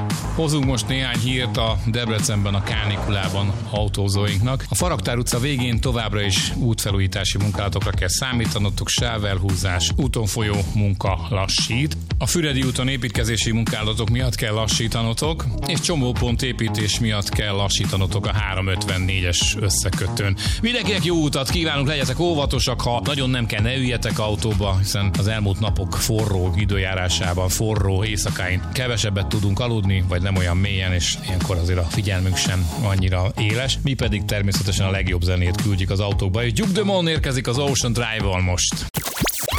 Hozunk most néhány hírt a Debrecenben a kánikulában autózóinknak. A Faraktár utca végén továbbra is útfelújítási munkálatokra kell számítanotok, sávelhúzás, úton folyó munka lassít. A Füredi úton építkezési munkálatok miatt kell lassítanotok, és csomópont építés miatt kell lassítanotok a 354-es összekötőn. Mindenkinek jó utat kívánunk, legyetek óvatosak, ha nagyon nem kell, ne üljetek autóba, hiszen az elmúlt napok forró időjárásában, forró éjszakáin kevesebbet tudunk aludni, vagy nem olyan mélyen, és ilyenkor azért a figyelmünk sem annyira éles. Mi pedig természetesen a legjobb zenét küldjük az autókba, és Duke Dumont érkezik az Ocean Drive-val most.